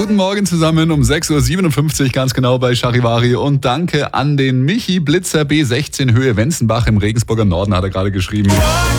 Guten Morgen zusammen um 6.57 Uhr ganz genau bei Charivari und danke an den Michi Blitzer B16 Höhe Wenzenbach im Regensburger Norden hat er gerade geschrieben.